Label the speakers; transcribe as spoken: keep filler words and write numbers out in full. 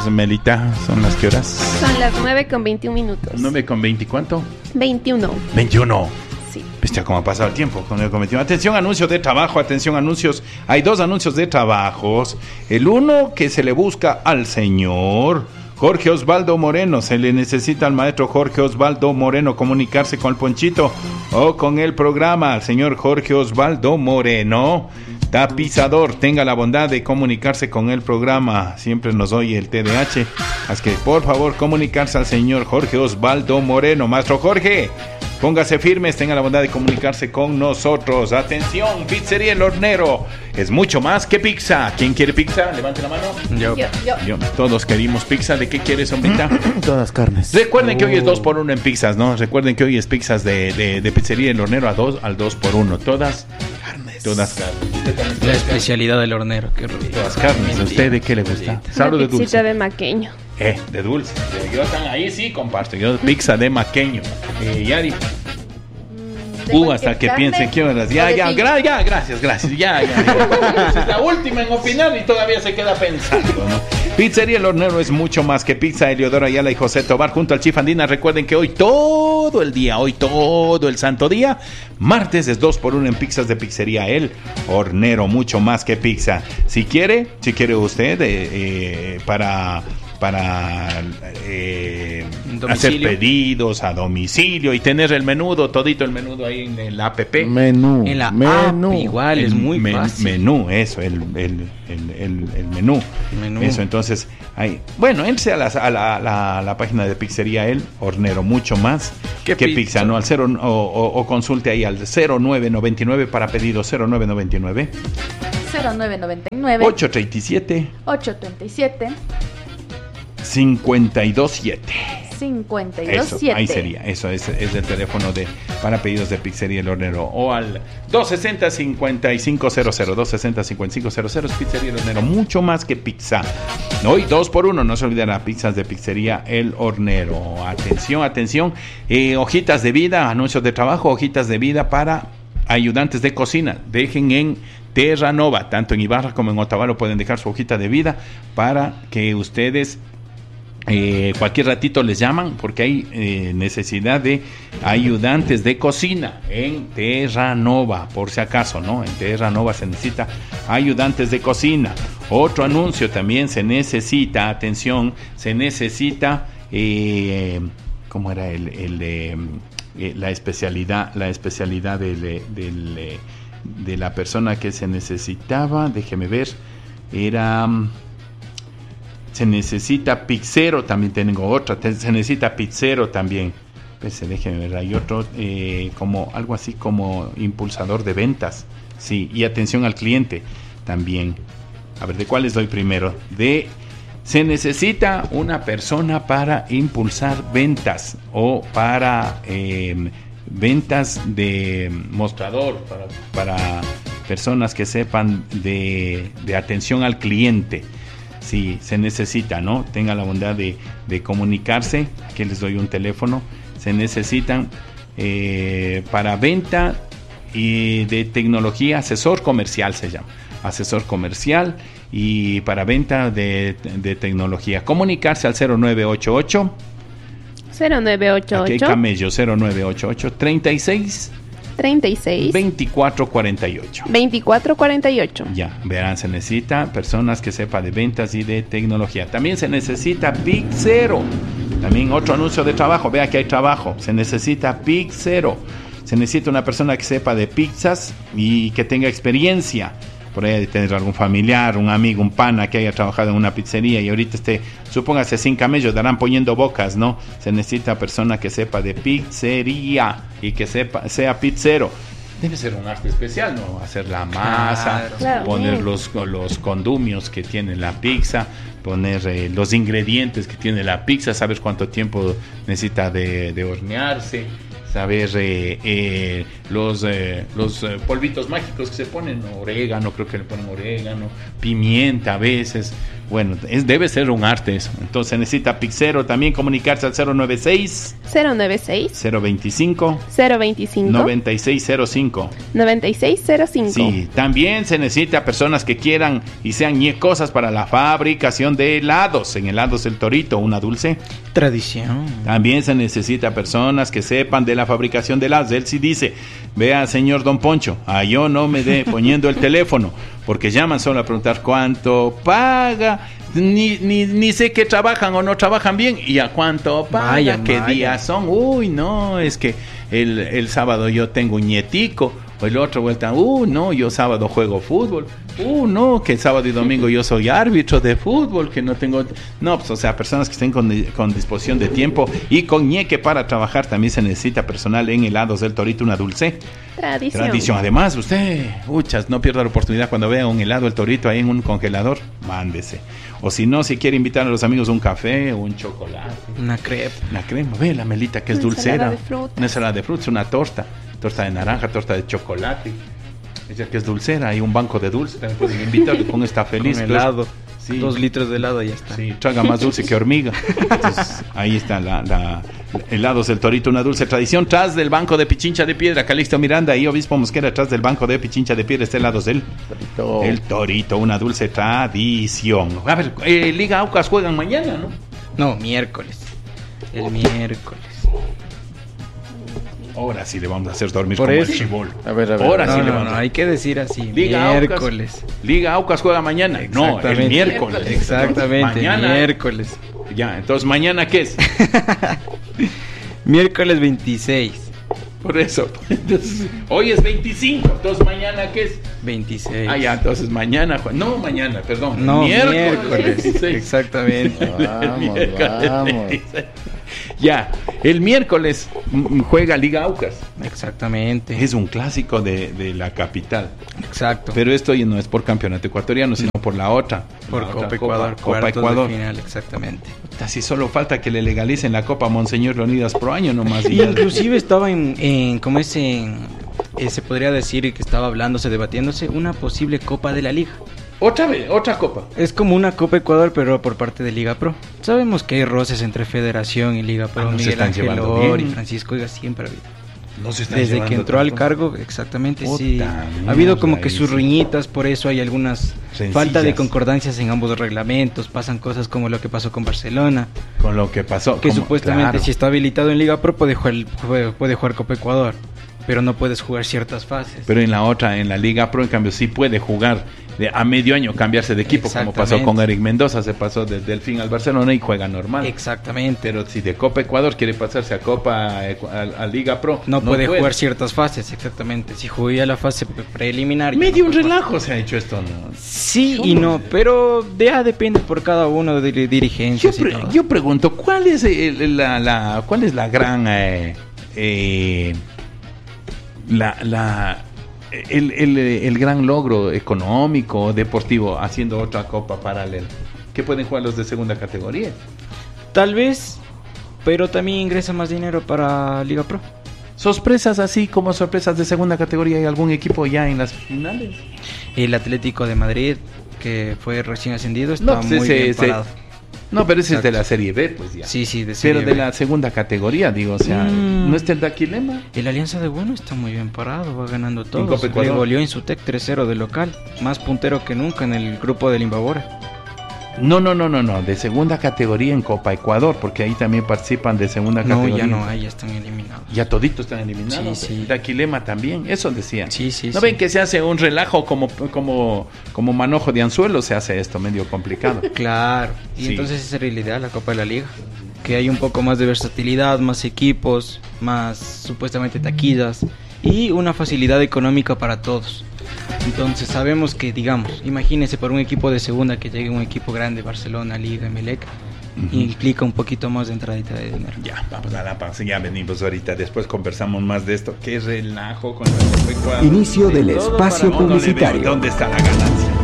Speaker 1: horas, Melita? ¿Son las qué horas?
Speaker 2: Son las nueve con veintiún minutos.
Speaker 1: ¿nueve con veinte cuánto?
Speaker 2: veintiuno.
Speaker 1: veintiuno.
Speaker 2: Sí.
Speaker 1: Bestia, ¿cómo ha pasado el tiempo? Con el cometido. Atención, anuncios de trabajo, atención, anuncios. Hay dos anuncios de trabajos. El uno, que se le busca al señor Jorge Osvaldo Moreno. Se le necesita al maestro Jorge Osvaldo Moreno comunicarse con el Ponchito o con el programa. Al señor Jorge Osvaldo Moreno, tapizador, tenga la bondad de comunicarse con el programa. Siempre nos oye el T D A H. Así que por favor comunicarse al señor Jorge Osvaldo Moreno. Maestro Jorge, póngase firmes, tenga la bondad de comunicarse con nosotros. Atención, Pizzería El Hornero es mucho más que pizza. ¿Quién quiere pizza? Levante la mano.
Speaker 2: Yo, yo.
Speaker 1: Yo. Todos queremos pizza. ¿De qué quieres, hombrita?
Speaker 3: Todas carnes.
Speaker 1: Recuerden que hoy es dos por uno en pizzas, ¿no? Recuerden que hoy es pizzas de, de, de Pizzería El Hornero a dos, al dos por uno. Todas carnes. Todas carnes.
Speaker 4: La especialidad del hornero. Qué rico.
Speaker 1: Todas carnes. ¿A usted de qué le gusta? Salud de
Speaker 2: Una
Speaker 1: dulce.
Speaker 2: pizzita de maqueño.
Speaker 1: Eh, de dulce. Yo están ahí sí comparto. Yo pizza de maqueño. Eh, Yari. Uh, hasta que piensen que horas. Ya, ya, gra- ya, gracias, gracias. Ya, ya, ya. Es la última en opinar y todavía se queda pensando, ¿no? Pizzería El Hornero es mucho más que pizza. Eliodoro Ayala y José Tobar junto al Chif Andina. Recuerden que hoy todo el día, hoy todo el santo día, martes es dos por uno en pizzas de Pizzería El Hornero. Mucho más que pizza. Si quiere, si quiere usted, eh, eh, para... para eh, hacer pedidos a domicilio y tener el menudo, todito el menudo ahí en el app.
Speaker 3: Menú.
Speaker 4: En la
Speaker 3: menú.
Speaker 4: app igual,
Speaker 1: el
Speaker 4: es muy
Speaker 1: men-
Speaker 4: fácil.
Speaker 1: Menú, eso, el, el, el, el, el menú.
Speaker 4: Menú.
Speaker 1: Eso, entonces, ahí. Bueno, entre a, las- a la, la, la página de Pizzería El Hornero, mucho más
Speaker 4: ¿Qué
Speaker 1: que
Speaker 4: pizza?
Speaker 1: pizza, ¿no? Al cero, o, o, o consulte ahí al cero nueve noventa y nueve para pedidos, cero nueve noventa y nueve
Speaker 5: cero nueve noventa y nueve
Speaker 1: ocho treinta y siete
Speaker 5: ocho treinta y siete
Speaker 1: cincuenta y dos siete.
Speaker 5: cincuenta y dos
Speaker 1: Eso,
Speaker 5: siete.
Speaker 1: ahí sería, eso es, es el teléfono de para pedidos de Pizzería El Hornero o al dos sesenta cincuenta y cinco cero cero, dos sesenta cincuenta y cinco cero cero es Pizzería El Hornero, mucho más que pizza. Hoy dos por uno, no se olviden las pizzas de Pizzería El Hornero. Atención, atención, eh, hojitas de vida, anuncios de trabajo, hojitas de vida para ayudantes de cocina. Dejen en Terranova, tanto en Ibarra como en Otavalo pueden dejar su hojita de vida para que ustedes Eh, cualquier ratito les llaman porque hay eh, necesidad de ayudantes de cocina en Terranova, por si acaso, ¿no? En Terranova se necesita ayudantes de cocina. Otro anuncio también se necesita, atención, se necesita, eh, ¿cómo era el, el eh, eh, la especialidad, la especialidad del, del, eh, de la persona que se necesitaba? Déjeme ver, era... Se necesita pizzero, también tengo otra, te- se necesita pizzero también. Pues, déjenme ver, hay otro, eh, como algo así como impulsador de ventas, sí, y atención al cliente también. A ver, ¿de cuál les doy primero? De, se necesita una persona para impulsar ventas o para eh, ventas de mostrador, para, para personas que sepan de, de atención al cliente. Si se necesita, ¿no? Tenga la bondad de, de comunicarse. Aquí les doy un teléfono. Se necesitan eh, para venta y de tecnología, asesor comercial se llama. Asesor comercial y para venta de, de tecnología. Comunicarse al cero nueve ocho ocho.
Speaker 2: cero nueve ocho
Speaker 1: Aquí hay
Speaker 2: ocho
Speaker 1: camello, cero nueve ocho ocho, treinta y seis,
Speaker 2: treinta y seis
Speaker 1: veinticuatro cuarenta y ocho.
Speaker 2: veinticuatro cuarenta y ocho.
Speaker 1: Ya, verán, se necesita personas que sepan de ventas y de tecnología. También se necesita pizzero. También otro anuncio de trabajo. Vea que hay trabajo. Se necesita pizzero. Se necesita una persona que sepa de pizzas y que tenga experiencia. Por ahí de tener algún familiar, un amigo, un pana que haya trabajado en una pizzería y ahorita esté, supóngase, sin camellos, darán poniendo bocas, ¿no? Se necesita persona que sepa de pizzería y que sepa, sea pizzero. Debe ser un arte especial, ¿no? Hacer la masa,
Speaker 2: Claro.
Speaker 1: poner los, los condumios que tiene la pizza, poner eh, los ingredientes que tiene la pizza, saber cuánto tiempo necesita de, de hornearse, saber eh, eh, los, eh, los eh, polvitos mágicos que se ponen, orégano, creo que le ponen orégano, pimienta a veces, Bueno, es, debe ser un arte eso. Entonces necesita Pixero también comunicarse al cero nueve seis,
Speaker 2: cero nueve seis,
Speaker 1: cero veinticinco,
Speaker 2: cero veinticinco,
Speaker 1: noventa y seis cero cinco.
Speaker 2: noventa y seis cero cinco.
Speaker 1: Sí, también se necesita personas que quieran y sean ñecosas para la fabricación de helados. En Helados El Torito, una dulce.
Speaker 4: Tradición.
Speaker 1: También se necesita personas que sepan de la fabricación de helados. Él sí dice, vea señor Don Poncho, a yo no me dé poniendo el teléfono, porque llaman solo a preguntar cuánto paga, ni, ni, ni sé que trabajan o no trabajan bien, y a cuánto paga,
Speaker 4: Vaya,
Speaker 1: qué
Speaker 4: vaya.
Speaker 1: días son. Uy, no, es que el, el sábado yo tengo un nietico, o el otro vuelta, uh, no, yo sábado juego fútbol, uh, no, que el sábado y domingo yo soy árbitro de fútbol, que no tengo, no, pues, o sea, personas que estén con, con disposición de tiempo y con ñeque para trabajar. También se necesita personal en Helados del Torito, una dulce.
Speaker 2: Tradición.
Speaker 1: Tradición. Además, usted, muchas, no pierda la oportunidad cuando vea un helado El Torito ahí en un congelador, mándese. O si no, si quiere invitar a los amigos un café, un chocolate,
Speaker 4: Una crepe.
Speaker 1: una crema, ve la melita que es
Speaker 2: Una
Speaker 1: dulcera,
Speaker 2: ensalada de frutas.
Speaker 1: una ensalada de frutas, una torta, torta de naranja, torta de chocolate, ella que es dulcera, hay un banco de dulce, también pueden invitar, con está feliz.
Speaker 4: Con helado.
Speaker 1: Sí.
Speaker 4: Dos litros de helado y ya está.
Speaker 1: Sí, traga más dulce que hormiga. Entonces, ahí está la, la Helados del Torito, una dulce tradición. Tras del banco de Pichincha de Piedra, Calixto Miranda y Obispo Mosquera, tras del banco de Pichincha de Piedra está Helados del
Speaker 3: Torito.
Speaker 1: El Torito, una dulce tradición. A ver, eh, Liga Aucas juegan mañana, ¿no?
Speaker 4: No, miércoles. El miércoles.
Speaker 1: Ahora sí le vamos a hacer dormir
Speaker 4: Por
Speaker 1: como
Speaker 4: eso.
Speaker 1: el chibol.
Speaker 3: A ver, a ver.
Speaker 1: Ahora
Speaker 4: No,
Speaker 1: sí le
Speaker 4: no,
Speaker 1: vamos
Speaker 4: no,
Speaker 1: a...
Speaker 4: hay que decir así.
Speaker 1: Liga
Speaker 4: miércoles.
Speaker 1: Aucas, Liga Aucas juega mañana. No, el
Speaker 4: Exactamente.
Speaker 1: miércoles.
Speaker 4: Exactamente,
Speaker 1: Mañana.
Speaker 4: miércoles.
Speaker 1: Ya, entonces mañana ¿qué es?
Speaker 4: Miércoles veintiséis.
Speaker 1: Por eso. Entonces, hoy es veinticinco, entonces mañana ¿qué es?
Speaker 4: veintiséis.
Speaker 1: Ah, ya, entonces mañana, jue- no mañana, perdón.
Speaker 4: No,
Speaker 1: miércoles.
Speaker 4: miércoles.
Speaker 1: veintiséis.
Speaker 4: Exactamente.
Speaker 3: Vamos,
Speaker 1: Miércoles
Speaker 3: vamos.
Speaker 1: veintiséis. Ya, el miércoles mm, juega Liga Aucas.
Speaker 4: Exactamente.
Speaker 1: Es un clásico de, de la capital.
Speaker 4: Exacto.
Speaker 1: Pero esto ya no es por campeonato ecuatoriano, sino por la otra.
Speaker 4: Por
Speaker 1: la
Speaker 4: Copa
Speaker 1: otra
Speaker 4: Ecuador.
Speaker 1: Copa
Speaker 4: cuartos
Speaker 1: Ecuador.
Speaker 4: de final, exactamente.
Speaker 1: Así solo falta que le legalicen la Copa Monseñor Leonidas pro año nomás. Y ya-
Speaker 4: Inclusive estaba en, en como es en, eh, se podría decir que estaba hablándose, debatiéndose una posible Copa de la Liga.
Speaker 1: Otra vez, otra Copa.
Speaker 4: Es como una Copa Ecuador, pero por parte de Liga Pro. Sabemos que hay roces entre Federación y Liga Pro.
Speaker 1: Ah, no se
Speaker 4: Miguel
Speaker 1: están
Speaker 4: Ángel
Speaker 1: llevando
Speaker 4: Or y
Speaker 1: bien.
Speaker 4: Francisco, oiga, siempre ha habido.
Speaker 1: No se están
Speaker 4: Desde que
Speaker 1: llevando
Speaker 4: entró al
Speaker 1: tanto.
Speaker 4: cargo, exactamente,
Speaker 1: Puta
Speaker 4: sí.
Speaker 1: mierda,
Speaker 4: Ha habido como que
Speaker 1: ahí
Speaker 4: sus
Speaker 1: sí.
Speaker 4: riñitas, por eso hay algunas
Speaker 1: Rencillas.
Speaker 4: falta de concordancias en ambos reglamentos. Pasan cosas como lo que pasó con Barcelona,
Speaker 1: Con lo que pasó.
Speaker 4: que
Speaker 1: como-
Speaker 4: supuestamente
Speaker 1: claro.
Speaker 4: si está habilitado en Liga Pro puede jugar, puede, puede jugar Copa Ecuador, pero no puedes jugar ciertas fases.
Speaker 1: Pero en la otra, en la Liga Pro, en cambio, sí puede jugar de, a medio año, cambiarse de equipo, como pasó
Speaker 4: Exactamente.
Speaker 1: con Eric Mendoza, se pasó desde el fin al Barcelona y juega normal.
Speaker 4: Exactamente.
Speaker 1: Pero si de Copa Ecuador quiere pasarse a Copa, Ecu- a, a Liga Pro,
Speaker 4: No, puede, jugar ciertas fases, exactamente. Si jugué a la fase pre- preliminar... ya
Speaker 1: Medio
Speaker 4: no
Speaker 1: un
Speaker 4: puede jugar.
Speaker 1: relajo se ha hecho esto, ¿no?
Speaker 4: Sí y no, pero ya depende por cada uno de
Speaker 1: Yo,
Speaker 4: dirigencias
Speaker 1: pre-
Speaker 4: y todo.
Speaker 1: yo pregunto, ¿cuál es el- la, la- cuál es la gran eh, eh, la, la el, el- el gran logro económico deportivo haciendo otra copa paralela? ¿Qué pueden jugar los de segunda categoría?
Speaker 4: Tal vez, pero también ingresa más dinero para Liga Pro.
Speaker 1: Sorpresas así como sorpresas de segunda categoría, ¿hay algún equipo ya en las finales?
Speaker 4: El Atlético de Madrid, que fue recién ascendido, está
Speaker 1: No, pues
Speaker 4: muy
Speaker 1: ese-
Speaker 4: bien
Speaker 1: ese-
Speaker 4: parado.
Speaker 1: No, pero ese es de
Speaker 4: Exacto.
Speaker 1: la Serie B, pues ya.
Speaker 4: Sí, sí, de
Speaker 1: Pero
Speaker 4: Serie
Speaker 1: de
Speaker 4: B.
Speaker 1: la segunda categoría, digo, o sea,
Speaker 4: Mm.
Speaker 1: ¿no está el Daquilema?
Speaker 4: El Alianza de Bueno está muy bien parado, va ganando todo.
Speaker 1: Copa
Speaker 4: Le
Speaker 1: Ecuador.
Speaker 4: goleó en su Tec tres cero de local, más puntero que nunca en el grupo del Imbabora.
Speaker 1: No, no, no, no, no, de segunda categoría en Copa Ecuador, porque ahí también participan de segunda
Speaker 4: No,
Speaker 1: categoría.
Speaker 4: ya no hay, ya están eliminados.
Speaker 1: Ya toditos están eliminados.
Speaker 4: Sí, sí.
Speaker 1: Daquilema también, eso decían.
Speaker 4: Sí, sí,
Speaker 1: ¿No
Speaker 4: sí.
Speaker 1: ven que se hace un relajo como, como, como manojo de anzuelo? Se hace esto medio complicado.
Speaker 4: Claro, y
Speaker 1: Sí.
Speaker 4: entonces esa sería la idea, la Copa de la Liga. Que hay un poco más de versatilidad, más equipos, más supuestamente taquillas y una facilidad económica para todos. Entonces sabemos que, digamos, imagínense por un equipo de segunda que llegue un equipo grande, Barcelona, Liga, Emelec,
Speaker 1: Ujú.
Speaker 4: implica un poquito más de entradita de dinero.
Speaker 1: Ya, vamos a la pausa, ya venimos ahorita. Después conversamos más de esto. Qué relajo con la Copa Ecuador.
Speaker 6: Inicio del
Speaker 1: Todo
Speaker 6: espacio
Speaker 1: para- no, no le veo
Speaker 6: publicitario.
Speaker 1: ¿Dónde está la ganancia?